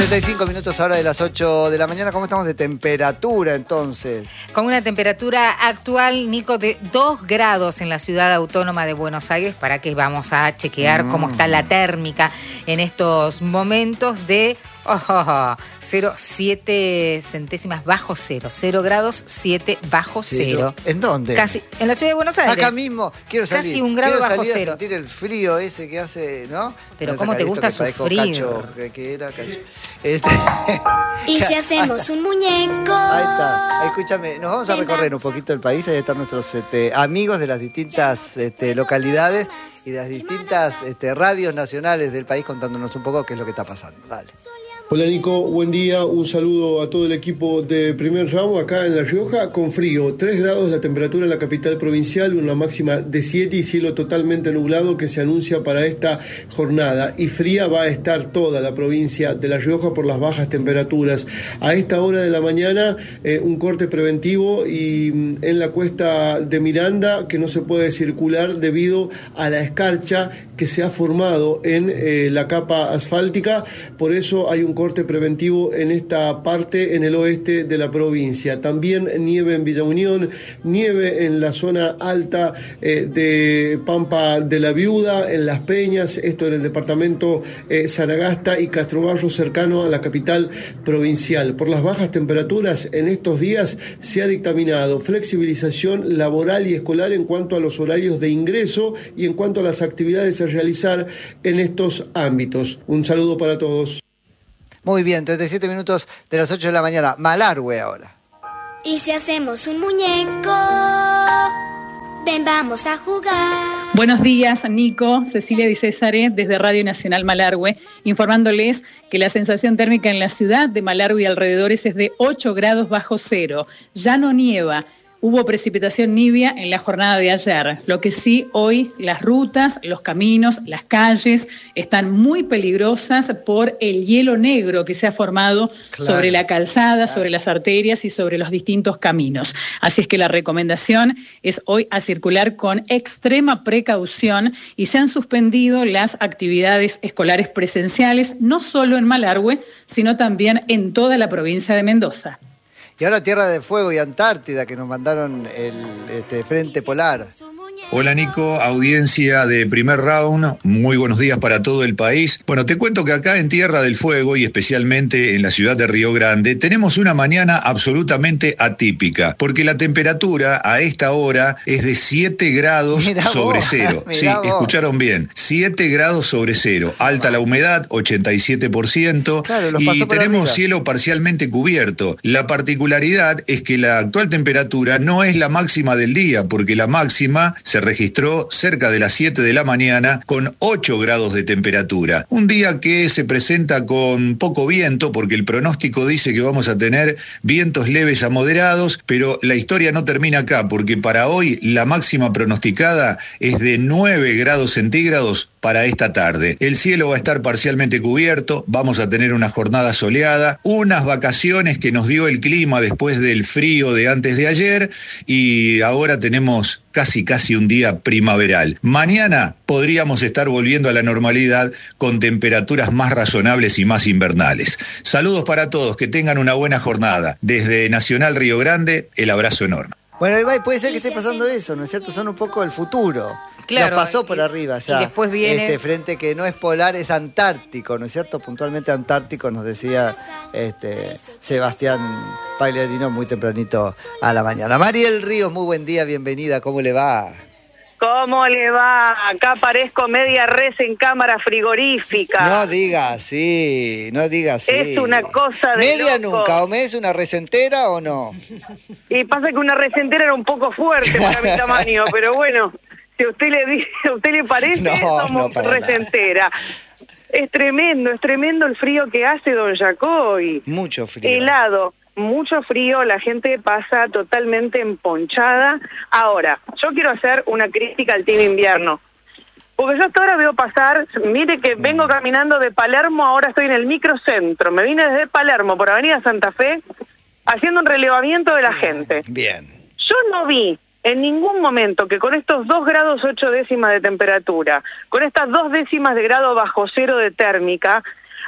35 minutos ahora de las 8 de la mañana. ¿Cómo estamos de temperatura entonces? Con una temperatura actual, Nico, de 2 grados en la ciudad autónoma de Buenos Aires. ¿Para qué vamos a chequear cómo está la térmica en estos momentos de 0,7 centésimas bajo cero? 0 grados 7 bajo cero. ¿En dónde? Casi, en la ciudad de Buenos Aires. Acá mismo. Quiero salir. Casi 1 grado quiero bajo salir cero. A sentir el frío ese que hace, ¿no? Pero ¿cómo te gusta sufrir? Cacho, que era Cacho. ¿Y si hacemos un muñeco? Ahí está. Escúchame, nos vamos a recorrer un poquito el país. Ahí están nuestros amigos de las distintas localidades y de las distintas radios nacionales del país contándonos un poco qué es lo que está pasando. Dale. Hola Nico, buen día, un saludo a todo el equipo de Primer Round acá en La Rioja, con frío, 3 grados la temperatura en la capital provincial, una máxima de 7 y cielo totalmente nublado que se anuncia para esta jornada, y fría va a estar toda la provincia de La Rioja por las bajas temperaturas. A esta hora de la mañana un corte preventivo y en la cuesta de Miranda que no se puede circular debido a la escarcha que se ha formado en la capa asfáltica, por eso hay un corte preventivo en esta parte, en el oeste de la provincia. También nieve en Villa Unión, nieve en la zona alta de Pampa de la Viuda, en Las Peñas, esto en el departamento Sanagasta y Castrobarro, cercano a la capital provincial. Por las bajas temperaturas, en estos días se ha dictaminado flexibilización laboral y escolar en cuanto a los horarios de ingreso y en cuanto a las actividades a realizar en estos ámbitos. Un saludo para todos. Muy bien, 37 minutos de las 8 de la mañana. Malargüe ahora. ¿Y si hacemos un muñeco? Ven, vamos a jugar. Buenos días, Nico, Cecilia Di Césare, desde Radio Nacional Malargüe, informándoles que la sensación térmica en la ciudad de Malargüe y alrededores es de 8 grados bajo cero. Ya no nieva. Hubo precipitación nibia en la jornada de ayer. Lo que sí, hoy las rutas, los caminos, las calles están muy peligrosas por el hielo negro que se ha formado sobre la calzada, sobre las arterias y sobre los distintos caminos. Así es que la recomendación es hoy a circular con extrema precaución y se han suspendido las actividades escolares presenciales, no solo en Malargüe, sino también en toda la provincia de Mendoza. Y ahora Tierra del Fuego y Antártida, que nos mandaron el Frente Polar. Hola Nico, audiencia de Primer Round, muy buenos días para todo el país. Bueno, te cuento que acá en Tierra del Fuego y especialmente en la ciudad de Río Grande tenemos una mañana absolutamente atípica, porque la temperatura a esta hora es de 7 grados sobre cero. Sí, escucharon bien, 7 grados sobre cero, alta la humedad, 87%, y tenemos cielo parcialmente cubierto. La particularidad es que la actual temperatura no es la máxima del día, porque la máxima se registró cerca de las 7 de la mañana con 8 grados de temperatura. Un día que se presenta con poco viento, porque el pronóstico dice que vamos a tener vientos leves a moderados, pero la historia no termina acá, porque para hoy la máxima pronosticada es de 9 grados centígrados para esta tarde. El cielo va a estar parcialmente cubierto, vamos a tener una jornada soleada, unas vacaciones que nos dio el clima después del frío de antes de ayer, y ahora tenemos casi un día primaveral. Mañana podríamos estar volviendo a la normalidad con temperaturas más razonables y más invernales. Saludos para todos, que tengan una buena jornada. Desde Nacional Río Grande, el abrazo enorme. Bueno, puede ser que esté pasando eso, ¿no es cierto? Son un poco el futuro. Claro, nos pasó por arriba ya. Y después viene este frente que no es polar, es antártico, ¿no es cierto? Puntualmente antártico, nos decía Sebastián Pagliardino muy tempranito a la mañana. Mariel Ríos, muy buen día, bienvenida, ¿cómo le va? ¿Cómo le va? Acá parezco media res en cámara frigorífica. No diga así, no diga así. Es una cosa de media loco. Nunca, ¿o me es una res entera o no? Y pasa que una res entera era un poco fuerte para mi tamaño, pero bueno, si a usted le parece, somos res entera. Es tremendo el frío que hace don Jacoy. Mucho frío. Helado. Mucho frío, la gente pasa totalmente emponchada. Ahora, yo quiero hacer una crítica al team invierno, porque yo hasta ahora veo pasar, mire que vengo caminando de Palermo, ahora estoy en el microcentro, me vine desde Palermo por Avenida Santa Fe, haciendo un relevamiento de la gente. Bien. Yo no vi en ningún momento que con estos 2 grados 8 décimas de temperatura, con estas 2 décimas de grado bajo cero de térmica,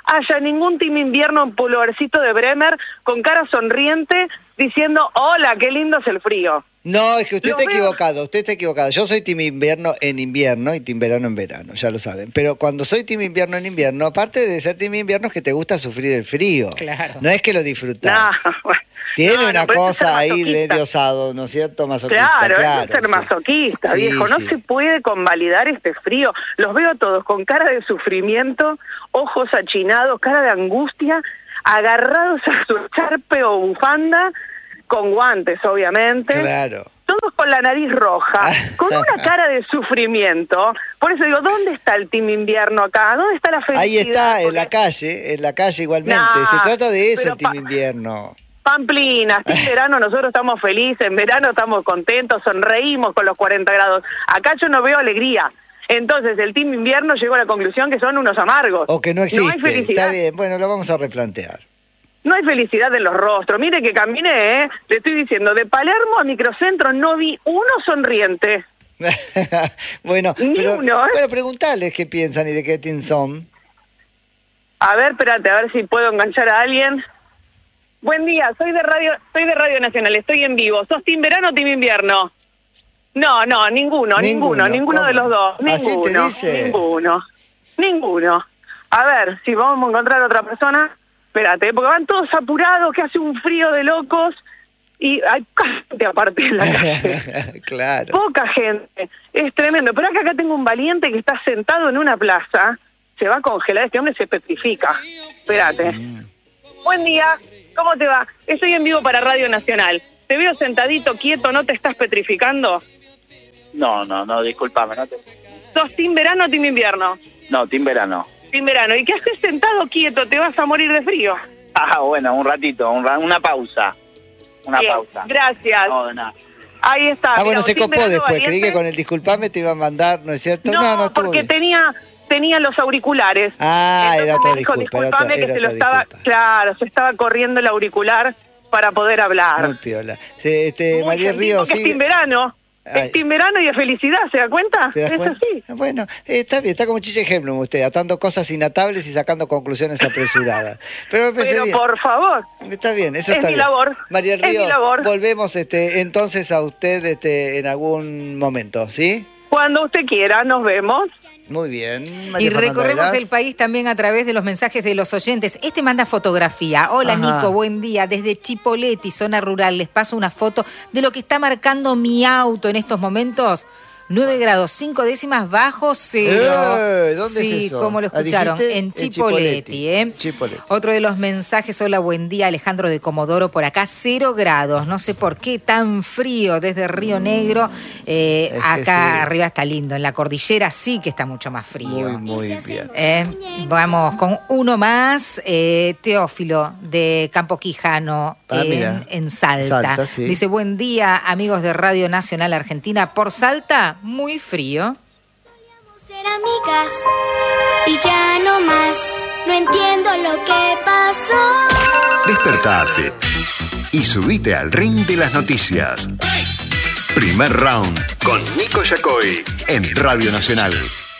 haya ningún team invierno en pullovercito de Bremer con cara sonriente diciendo, hola, qué lindo es el frío. No, es que usted Lo está veo- equivocado, usted está equivocado. Yo soy team invierno en invierno y team verano en verano, ya lo saben. Pero cuando soy team invierno en invierno, aparte de ser team invierno, es que te gusta sufrir el frío. Claro. No es que lo disfrutás. No, bueno, Tiene no, una pero eso es ser cosa ahí masoquista. medio osado, ¿no es cierto? Masoquista, Claro, eso es ser sí. masoquista, Sí, viejo. No sí. se puede convalidar este frío. Los veo a todos con cara de sufrimiento, ojos achinados, cara de angustia, agarrados a su charpe o bufanda, con guantes, obviamente. Claro. Todos con la nariz roja, con una cara de sufrimiento. Por eso digo, ¿dónde está el team invierno acá? ¿Dónde está la felicidad? Ahí está, en Porque- la calle igualmente. Nah, Se trata de eso pero el team invierno. Pamplinas, en verano nosotros estamos felices, en verano estamos contentos, sonreímos con los 40 grados. Acá yo no veo alegría. Entonces el team invierno llegó a la conclusión que son unos amargos. O que no No existe. hay felicidad. Está bien, bueno, lo vamos a replantear. No hay felicidad en los rostros. Mire que caminé, le estoy diciendo, de Palermo a Microcentro no vi uno sonriente. Bueno, Ni pero, uno, ¿eh? bueno, preguntarles qué piensan y de qué team son. A ver, espérate, a ver si puedo enganchar a alguien. Buen día, soy de Radio Nacional, estoy en vivo. ¿Sos team verano o team invierno? No, ninguno ¿Cómo? de los dos. ¿Así te Ninguno, dice? ninguno. A ver, si vamos a encontrar a otra persona, espérate, porque van todos apurados, que hace un frío de locos y hay gente aparte en la calle. Claro. Poca gente, es tremendo. Pero acá tengo un valiente que está sentado en una plaza, se va a congelar, este hombre se petrifica. Espérate. Buen día, ¿cómo te va? Estoy en vivo para Radio Nacional. Te veo sentadito, quieto, ¿no te estás petrificando? No, discúlpame, no te... ¿Sos team verano o team invierno? No, team verano. Team verano. ¿Y qué haces sentado quieto? ¿Te vas a morir de frío? Ah, bueno, un ratito, una pausa. Una Bien, pausa. gracias. No, de nada. Ahí está. Ah, Mirá, bueno, un se team copó verano después. Creí valiente. que con el disculpame te iba a mandar, ¿no es cierto? No, estuvo porque bien. tenía los auriculares. Ah, Entonces era otra me dijo, disculpa, era discúlpame, otra- que se era lo otra estaba, disculpa. claro, se estaba corriendo el auricular para poder hablar. Muy piola. Muy María gentil, Ríos, porque es team verano. Ay. Es team verano y de felicidad, ¿se da cuenta? ¿te das Es cuenta? así. Bueno, está bien, está como Chiche Helblum usted, atando cosas inatables y sacando conclusiones apresuradas. Pero me parece Pero bien. por favor, Está bien, eso es está mi bien. labor, María es mi Ríos, labor. volvemos entonces a usted en algún momento, ¿sí? cuando usted quiera, nos vemos. Muy bien. Y María Fernanda recorremos Veraz. el país también a través de los mensajes de los oyentes. Este manda fotografía. Hola, Ajá. Nico, buen día. Desde Chipoleti, zona rural, les paso una foto de lo que está marcando mi auto en estos momentos. 9 grados, 5 décimas bajo cero. ¿Dónde sí, es eso? como lo Ah, escucharon, dijiste en en Chipoleti. Chipoleti. Chipoleti. Otro de los mensajes, hola, buen día, Alejandro de Comodoro, por acá 0 grados, no sé por qué tan frío desde Río Negro. que Acá sí. arriba está lindo, en la cordillera sí que está mucho más frío. Muy bien. Vamos con uno más, Teófilo de Campo Quijano mira. en Salta. Salta, sí. Dice, buen día amigos de Radio Nacional Argentina, por Salta, muy frío. Ser amigas y ya no más. No entiendo lo que pasó. Despertate y subite al ring de las noticias. Primer round con Nico Yacoy en Radio Nacional.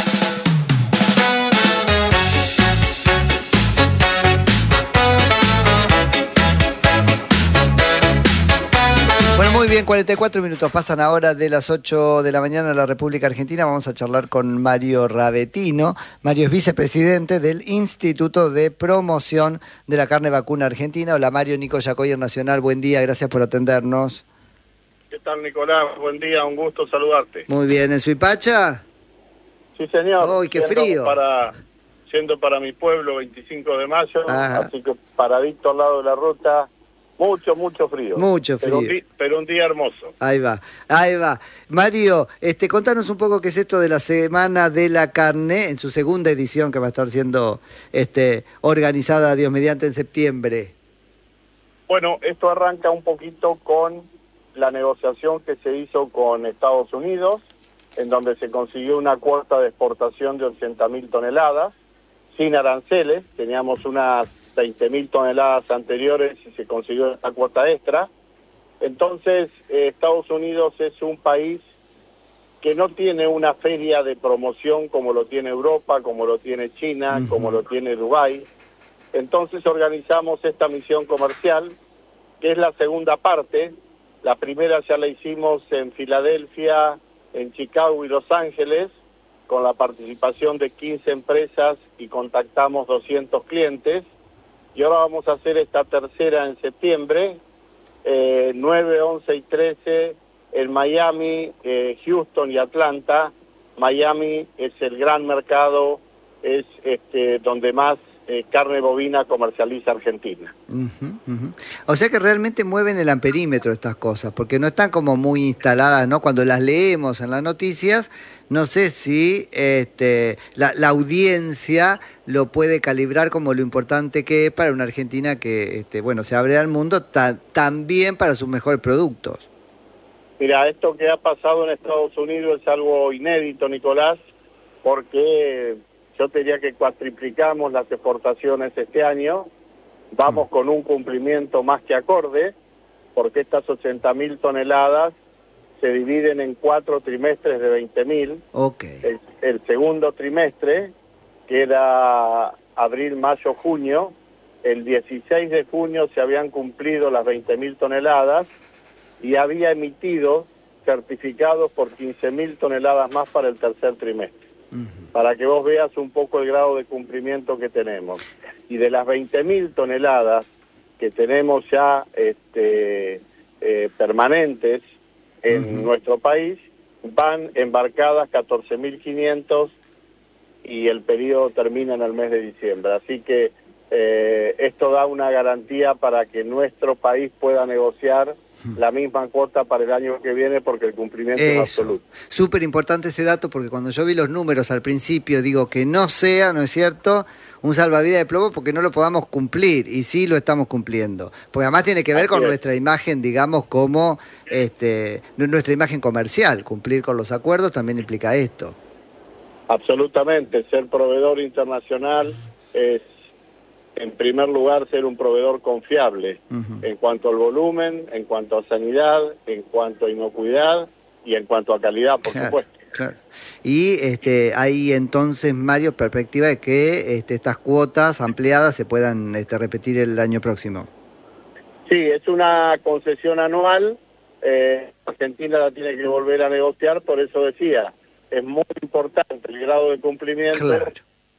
Bueno, muy bien, 44 minutos pasan ahora de las 8 de la mañana en la República Argentina. Vamos a charlar con Mario Ravetino. Mario es vicepresidente del Instituto de Promoción de la Carne Vacuna Argentina. Hola Mario, Nico Yacoy en Nacional. Buen día, gracias por atendernos. ¿Qué tal, Nicolás? Buen día, un gusto saludarte. Muy bien, ¿en Suipacha? Sí, señor. ¡Uy, qué frío! Siendo para mi pueblo 25 de mayo, Ajá. así que paradito al lado de la ruta, mucho frío. Mucho frío. Pero un día hermoso. Ahí va, ahí va. Mario, contanos un poco qué es esto de la Semana de la Carne, en su segunda edición que va a estar siendo organizada, Dios mediante, en septiembre. Bueno, esto arranca un poquito con la negociación que se hizo con Estados Unidos, en donde se consiguió una cuota de exportación de 80.000 toneladas, sin aranceles. Teníamos unas 20.000 toneladas anteriores y se consiguió esta cuota extra. Entonces, Estados Unidos es un país que no tiene una feria de promoción como lo tiene Europa, como lo tiene China, como lo tiene Dubái. Entonces organizamos esta misión comercial, que es la segunda parte. La primera ya la hicimos en Filadelfia, en Chicago y Los Ángeles, con la participación de 15 empresas y contactamos 200 clientes. Y ahora vamos a hacer esta tercera en septiembre, 9, 11 y 13 en Miami, Houston y Atlanta. Miami es el gran mercado, es donde más carne bovina comercializa Argentina. O sea que realmente mueven el amperímetro estas cosas, porque no están como muy instaladas, ¿no? Cuando las leemos en las noticias, no sé si la audiencia lo puede calibrar como lo importante que es para una Argentina que, se abre al mundo también para sus mejores productos. Mira, esto que ha pasado en Estados Unidos es algo inédito, Nicolás, porque yo te diría que cuatriplicamos las exportaciones este año, vamos con un cumplimiento más que acorde, porque estas 80.000 toneladas se dividen en 4 trimestres de 20.000. Okay. El segundo trimestre, que era abril, mayo, junio, el 16 de junio se habían cumplido las 20.000 toneladas y había emitido certificados por 15.000 toneladas más para el tercer trimestre. Para que vos veas un poco el grado de cumplimiento que tenemos. Y de las 20.000 toneladas que tenemos ya permanentes en nuestro país, van embarcadas 14.500 y el periodo termina en el mes de diciembre. Así que esto da una garantía para que nuestro país pueda negociar la misma cuota para el año que viene, porque el cumplimiento es absoluto. Súper importante ese dato, porque cuando yo vi los números al principio, digo que no sea, ¿no es cierto?, un salvavidas de plomo porque no lo podamos cumplir, y sí lo estamos cumpliendo. Porque además tiene que ver con nuestra imagen, digamos, como nuestra imagen comercial. Cumplir con los acuerdos también implica esto. Absolutamente. Ser proveedor internacional es, en primer lugar, ser un proveedor confiable en cuanto al volumen, en cuanto a sanidad, en cuanto a inocuidad y en cuanto a calidad, por supuesto. Claro. Y hay entonces, Mario, perspectiva de que estas cuotas ampliadas se puedan repetir el año próximo. Sí, es una concesión anual. Argentina la tiene que volver a negociar, por eso decía, es muy importante el grado de cumplimiento. Claro.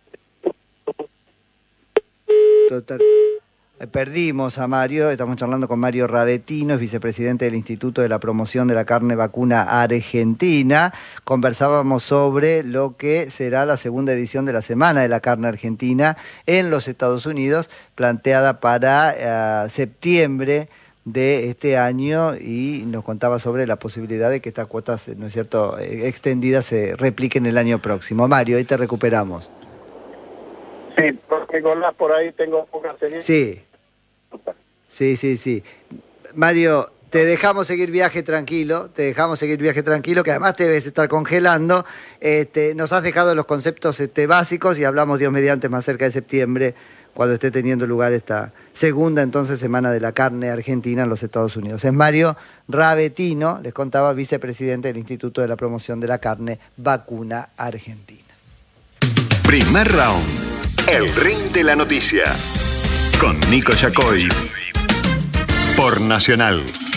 Total. Perdimos a Mario, estamos charlando con Mario Ravetino, es vicepresidente del Instituto de la Promoción de la Carne Vacuna Argentina. Conversábamos sobre lo que será la segunda edición de la Semana de la Carne Argentina en los Estados Unidos, planteada para septiembre de este año, y nos contaba sobre la posibilidad de que estas cuotas, ¿no es cierto?, extendidas se repliquen el año próximo. Mario, ahí te recuperamos. Sí, porque Nicolás, por ahí tengo pocas señales. Sí. Mario, te dejamos seguir viaje tranquilo, que además te debes estar congelando. Nos has dejado los conceptos básicos y hablamos, Dios mediante, más cerca de septiembre, cuando esté teniendo lugar esta segunda entonces Semana de la Carne Argentina en los Estados Unidos. Es Mario Ravetino, les contaba, vicepresidente del Instituto de la Promoción de la Carne Vacuna Argentina. Primer round, el ring de la noticia, con Nico Yacoy, por Nacional.